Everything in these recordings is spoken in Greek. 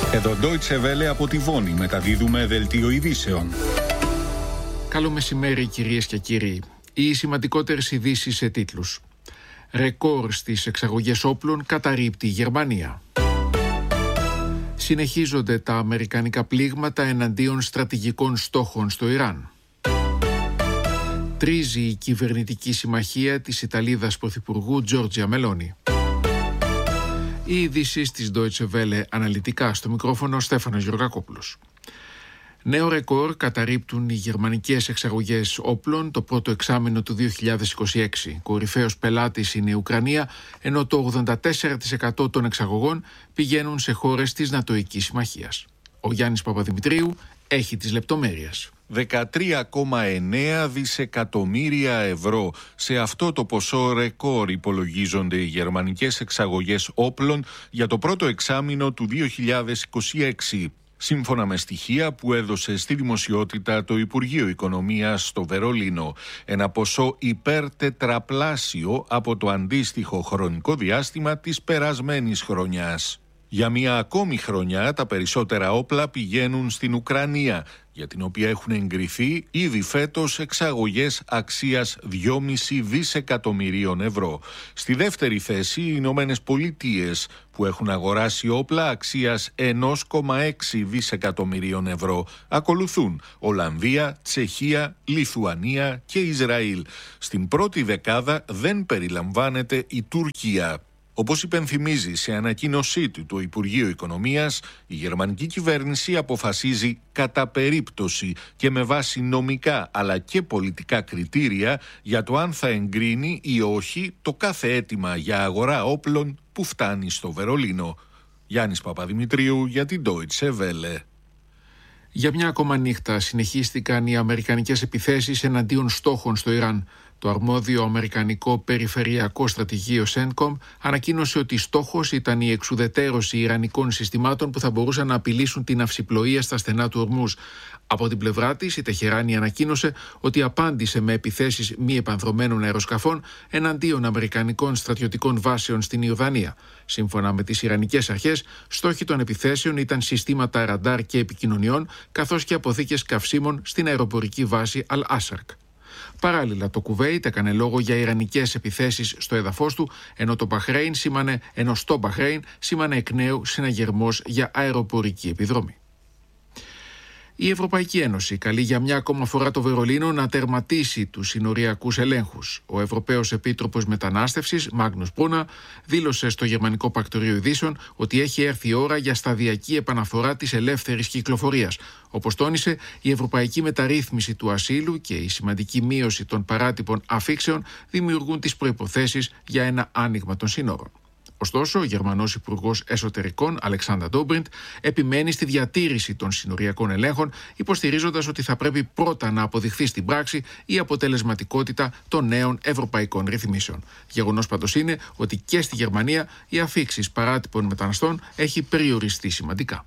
Εδώ Deutsche Welle από τη Βόνη μεταδίδουμε δελτίο ειδήσεων. Καλό μεσημέρι κυρίες και κύριοι. Οι σημαντικότερες ειδήσεις σε τίτλους. Ρεκόρ στις εξαγωγές όπλων καταρρίπτει η Γερμανία. Συνεχίζονται τα αμερικανικά πλήγματα εναντίον στρατηγικών στόχων στο Ιράν. Τρίζει η κυβερνητική συμμαχία της Ιταλίδας Πρωθυπουργού Τζόρτζια Μελόνι. Οι ειδήσεις της Deutsche Welle αναλυτικά, στο μικρόφωνο Στέφανος Γεωργακόπουλος. Νέο ρεκόρ καταρρίπτουν οι γερμανικές εξαγωγές όπλων το πρώτο εξάμηνο του 2026. Κορυφαίος πελάτης είναι η Ουκρανία, ενώ το 84% των εξαγωγών πηγαίνουν σε χώρες της Νατοικής Συμμαχίας. Ο Γιάννης Παπαδημητρίου έχει τις λεπτομέρειες. 13,9 δισεκατομμύρια ευρώ. Σε αυτό το ποσό ρεκόρ υπολογίζονται οι γερμανικές εξαγωγές όπλων για το πρώτο εξάμηνο του 2026. Σύμφωνα με στοιχεία που έδωσε στη δημοσιότητα το Υπουργείο Οικονομίας στο Βερολίνο, ένα ποσό υπερτετραπλάσιο από το αντίστοιχο χρονικό διάστημα της περασμένης χρονιάς. Για μία ακόμη χρονιά τα περισσότερα όπλα πηγαίνουν στην Ουκρανία, για την οποία έχουν εγκριθεί ήδη φέτος εξαγωγές αξίας 2,5 δισεκατομμυρίων ευρώ. Στη δεύτερη θέση οι Ηνωμένες Πολιτείες, που έχουν αγοράσει όπλα αξίας 1,6 δισεκατομμυρίων ευρώ. Ακολουθούν Ολλανδία, Τσεχία, Λιθουανία και Ισραήλ. Στην πρώτη δεκάδα δεν περιλαμβάνεται η Τουρκία. Όπως υπενθυμίζει σε ανακοίνωσή του το Υπουργείο Οικονομίας, η γερμανική κυβέρνηση αποφασίζει κατά περίπτωση και με βάση νομικά αλλά και πολιτικά κριτήρια για το αν θα εγκρίνει ή όχι το κάθε αίτημα για αγορά όπλων που φτάνει στο Βερολίνο. Γιάννης Παπαδημητρίου για την Deutsche Welle. Για μια ακόμα νύχτα συνεχίστηκαν οι αμερικανικές επιθέσεις εναντίον στόχων στο Ιράν. Το αρμόδιο αμερικανικό περιφερειακό στρατηγείο CENTCOM ανακοίνωσε ότι στόχος ήταν η εξουδετέρωση ιρανικών συστημάτων που θα μπορούσαν να απειλήσουν την ναυσιπλοεία στα στενά του Ορμούζ. Από την πλευρά της, η Τεχεράνη ανακοίνωσε ότι απάντησε με επιθέσεις μη επανδρωμένων αεροσκαφών εναντίον αμερικανικών στρατιωτικών βάσεων στην Ιορδανία. Σύμφωνα με τις ιρανικές αρχές, στόχοι των επιθέσεων ήταν συστήματα ραντάρ και επικοινωνιών, καθώς και αποθήκες καυσίμων στην αεροπορική βάση Αλ-Άσαρκ. Παράλληλα, το Κουβέιτ έκανε λόγο για ιρανικές επιθέσεις στο έδαφος του, ενώ στο Μπαχρέιν σήμανε εκ νέου συναγερμός για αεροπορική επιδρομή. Η Ευρωπαϊκή Ένωση καλεί για μια ακόμα φορά το Βερολίνο να τερματίσει τους συνοριακούς ελέγχους. Ο Ευρωπαίος Επίτροπος Μετανάστευσης, Μάγνους Μπρούνα, δήλωσε στο Γερμανικό Πρακτορείο Ειδήσεων ότι έχει έρθει η ώρα για σταδιακή επαναφορά της ελεύθερης κυκλοφορίας. Όπως τόνισε, η ευρωπαϊκή μεταρρύθμιση του ασύλου και η σημαντική μείωση των παράτυπων αφήξεων δημιουργούν τις προϋποθέσεις για ένα άνοιγμα των συνόρων. Ωστόσο, ο Γερμανός Υπουργός Εσωτερικών, Αλεξάνδερ Ντόμπριντ, επιμένει στη διατήρηση των συνοριακών ελέγχων, υποστηρίζοντας ότι θα πρέπει πρώτα να αποδειχθεί στην πράξη η αποτελεσματικότητα των νέων ευρωπαϊκών ρυθμίσεων. Γεγονός πάντως είναι ότι και στη Γερμανία οι αφήξεις παράτυπων μεταναστών έχει περιοριστεί σημαντικά.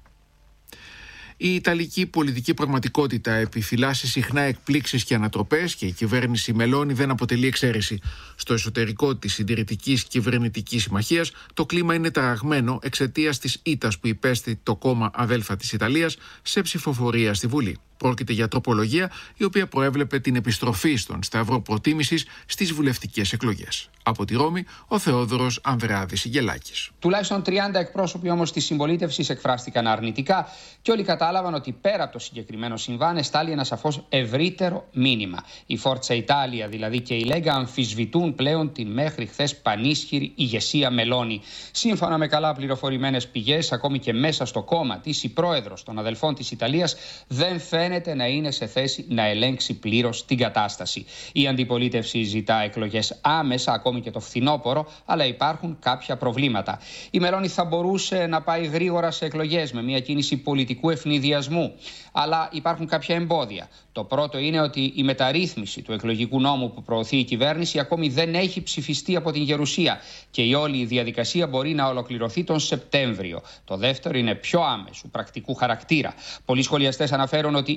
Η Ιταλική πολιτική πραγματικότητα επιφυλάσσει συχνά εκπλήξεις και ανατροπές και η κυβέρνηση Μελόνι δεν αποτελεί εξαίρεση. Στο εσωτερικό της συντηρητικής κυβερνητικής συμμαχίας το κλίμα είναι ταραγμένο εξαιτίας της ήττας που υπέστη το κόμμα αδέλφα της Ιταλίας σε ψηφοφορία στη Βουλή. Πρόκειται για τροπολογία η οποία προέβλεπε την επιστροφή στον σταυρό προτίμησης στις βουλευτικές εκλογές. Από τη Ρώμη, ο Θεόδωρος Ανδρεάδης Σιγελάκης. Τουλάχιστον 30 εκπρόσωποι όμως της συμπολίτευσης εκφράστηκαν αρνητικά και όλοι κατάλαβαν ότι πέρα από το συγκεκριμένο συμβάν εστάλει ένα σαφώς ευρύτερο μήνυμα. Η Φόρτσα Ιτάλια δηλαδή και η Λέγκα αμφισβητούν πλέον την μέχρι χθες πανίσχυρη ηγεσία Μελόνι. Σύμφωνα με καλά πληροφορημένες πηγές, ακόμη και μέσα στο κόμμα της, η πρόεδρος των αδελφών της Ιταλίας δεν φαίνεται να είναι σε θέση να ελέγξει πλήρως την κατάσταση. Η αντιπολίτευση ζητά εκλογές άμεσα, ακόμη και το φθινόπωρο, αλλά υπάρχουν κάποια προβλήματα. Η Μελόνι θα μπορούσε να πάει γρήγορα σε εκλογές με μια κίνηση πολιτικού ευνηδιασμού, αλλά υπάρχουν κάποια εμπόδια. Το πρώτο είναι ότι η μεταρρύθμιση του εκλογικού νόμου που προωθεί η κυβέρνηση ακόμη δεν έχει ψηφιστεί από την Γερουσία και η όλη διαδικασία μπορεί να ολοκληρωθεί τον Σεπτέμβριο. Το δεύτερο είναι πιο άμεσου πρακτικού χαρακτήρα. Πολλοί σχολιαστές αναφέρουν ότι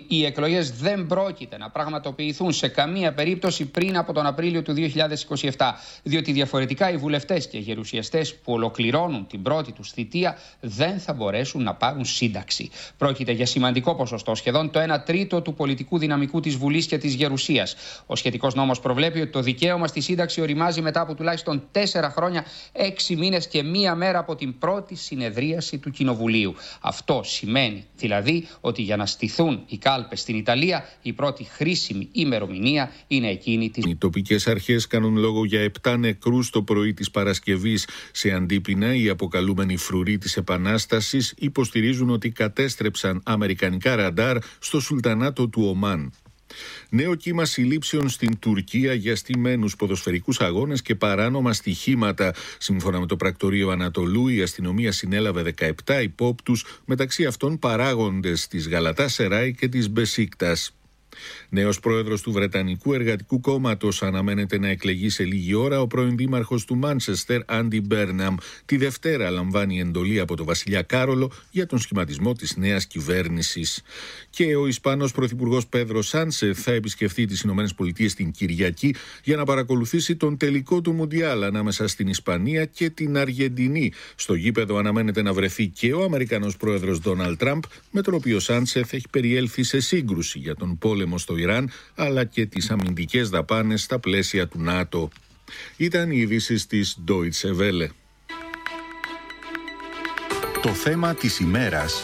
ότι οι εκλογές δεν πρόκειται να πραγματοποιηθούν σε καμία περίπτωση πριν από τον Απρίλιο του 2027, διότι διαφορετικά οι βουλευτές και γερουσιαστές που ολοκληρώνουν την πρώτη τους θητεία δεν θα μπορέσουν να πάρουν σύνταξη. Πρόκειται για σημαντικό ποσοστό, σχεδόν το 1 τρίτο του πολιτικού δυναμικού της Βουλής και της Γερουσίας. Ο σχετικός νόμος προβλέπει ότι το δικαίωμα στη σύνταξη οριμάζει μετά από τουλάχιστον 4 χρόνια, 6 μήνες και 1 μέρα από την πρώτη συνεδρίαση του Κοινοβουλίου. Αυτό σημαίνει δηλαδή ότι για να στηθούν οι κάλπες στην Ιταλία, η πρώτη χρήσιμη ημερομηνία είναι εκείνη της. Οι τοπικές αρχές κάνουν λόγο για 7 νεκρούς το πρωί της Παρασκευής σε Αντίπεινα. Οι αποκαλούμενοι φρουροί της Επανάστασης υποστηρίζουν ότι κατέστρεψαν αμερικανικά ραντάρ στο Σουλτανάτο του Ομάν. Νέο κύμα συλλήψεων στην Τουρκία για στημένους ποδοσφαιρικούς αγώνες και παράνομα στοιχήματα. Σύμφωνα με το Πρακτορείο Ανατολού, η αστυνομία συνέλαβε 17 υπόπτους, μεταξύ αυτών παράγοντες της Γαλατάσεράι και της Μπεσίκτας. Νέος πρόεδρος του Βρετανικού Εργατικού Κόμματος αναμένεται να εκλεγεί σε λίγη ώρα. Ο πρώην δήμαρχος του Μάντσεστερ, Άντι Μπέρναμ, τη Δευτέρα λαμβάνει εντολή από τον βασιλιά Κάρολο για τον σχηματισμό της νέας κυβέρνησης. Και ο Ισπανός πρωθυπουργός Πέδρο Σάνσεθ θα επισκεφθεί τις ΗΠΑ την Κυριακή για να παρακολουθήσει τον τελικό του Μουντιάλ ανάμεσα στην Ισπανία και την Αργεντινή. Στο γήπεδο αναμένεται να βρεθεί και ο Αμερικανός πρόεδρος Ντόναλντ Τραμπ, με τον οποίο Σάνσεθ έχει περιέλθει σε σύγκρουση για τον πόλεμο στο Ιράν, αλλά και τις αμυντικές δαπάνες στα πλαίσια του ΝΑΤΟ. Ήταν οι ειδήσεις της Deutsche Welle. Το θέμα της ημέρας.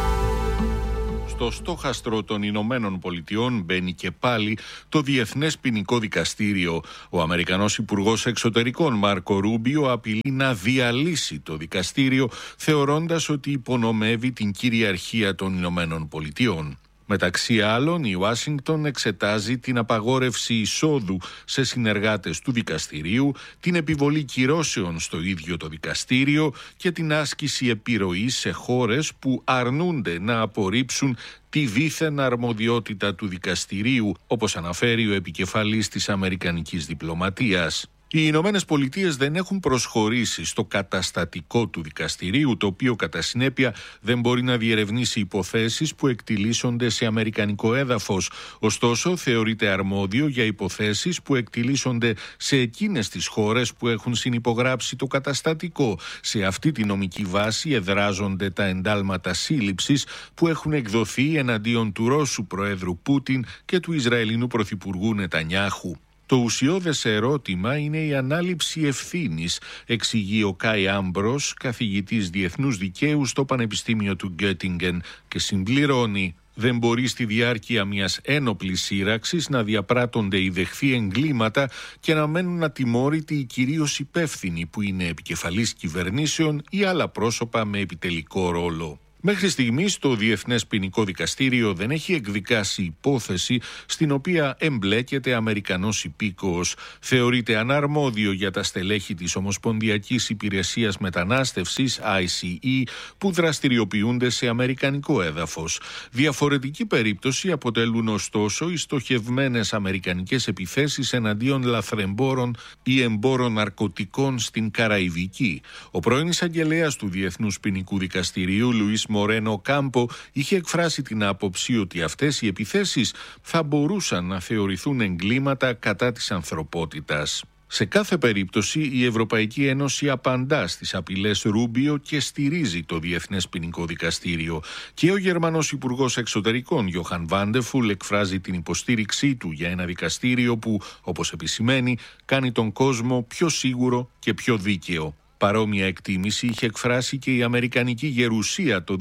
Στο στόχαστρο των Ηνωμένων Πολιτειών μπαίνει και πάλι το Διεθνές Ποινικό Δικαστήριο. Ο Αμερικανός Υπουργός Εξωτερικών Μάρκο Ρούμπιο απειλεί να διαλύσει το δικαστήριο, θεωρώντας ότι υπονομεύει την κυριαρχία των Ηνωμένων Πολιτειών. Μεταξύ άλλων, η Ουάσιγκτον εξετάζει την απαγόρευση εισόδου σε συνεργάτες του δικαστηρίου, την επιβολή κυρώσεων στο ίδιο το δικαστήριο και την άσκηση επιρροής σε χώρες που αρνούνται να απορρίψουν τη δίθεν αρμοδιότητα του δικαστηρίου, όπως αναφέρει ο επικεφαλής της αμερικανικής διπλωματίας. Οι Ηνωμένες Πολιτείες δεν έχουν προσχωρήσει στο καταστατικό του δικαστηρίου, το οποίο κατά συνέπεια δεν μπορεί να διερευνήσει υποθέσεις που εκτιλήσονται σε αμερικανικό έδαφος. Ωστόσο, θεωρείται αρμόδιο για υποθέσεις που εκτιλήσονται σε εκείνες τις χώρες που έχουν συνυπογράψει το καταστατικό. Σε αυτή τη νομική βάση εδράζονται τα εντάλματα σύλληψης που έχουν εκδοθεί εναντίον του Ρώσου Προέδρου Πούτιν και του Ισραηλινού Πρωθυπουργού Νετανιάχου. Το ουσιώδες ερώτημα είναι η ανάληψη ευθύνης, εξηγεί ο Κάι Άμπρος, καθηγητής διεθνούς δικαίου στο Πανεπιστήμιο του Γκέτιγκεν, και συμπληρώνει: δεν μπορεί στη διάρκεια μιας ένοπλης σύραξης να διαπράττονται οι δεχθή εγκλήματα και να μένουν ατιμόρυτοι οι κυρίως υπεύθυνοι που είναι επικεφαλής κυβερνήσεων ή άλλα πρόσωπα με επιτελικό ρόλο. Μέχρι στιγμής το Διεθνές Ποινικό Δικαστήριο δεν έχει εκδικάσει υπόθεση στην οποία εμπλέκεται Αμερικανός υπήκοος. Θεωρείται αναρμόδιο για τα στελέχη της Ομοσπονδιακής Υπηρεσίας Μετανάστευσης, ICE, που δραστηριοποιούνται σε αμερικανικό έδαφος. Διαφορετική περίπτωση αποτελούν ωστόσο οι στοχευμένες αμερικανικές επιθέσεις εναντίον λαθρεμπόρων ή εμπόρων ναρκωτικών στην Καραϊβική. Ο πρώην εισαγγελέας του Διεθνούς Ποινικού Δικαστηρίου, Λουίς Μορένο Κάμπο, είχε εκφράσει την άποψη ότι αυτές οι επιθέσεις θα μπορούσαν να θεωρηθούν εγκλήματα κατά της ανθρωπότητας. Σε κάθε περίπτωση, η Ευρωπαϊκή Ένωση απαντά στις απειλές Ρούμπιο και στηρίζει το Διεθνές Ποινικό Δικαστήριο. Και ο Γερμανός Υπουργός Εξωτερικών, Γιόχαν Βάντεφουλ, εκφράζει την υποστήριξή του για ένα δικαστήριο που, όπως επισημαίνει, κάνει τον κόσμο πιο σίγουρο και πιο δίκαιο. Παρόμοια εκτίμηση είχε εκφράσει και η Αμερικανική Γερουσία το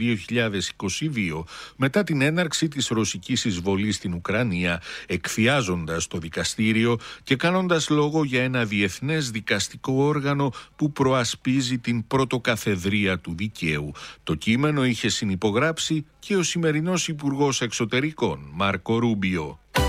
2022 μετά την έναρξη της ρωσικής εισβολής στην Ουκρανία, εκθιάζοντας το δικαστήριο και κάνοντας λόγο για ένα διεθνές δικαστικό όργανο που προασπίζει την πρωτοκαθεδρία του δικαίου. Το κείμενο είχε συνυπογράψει και ο σημερινός Υπουργός Εξωτερικών, Μάρκο Ρούμπιο.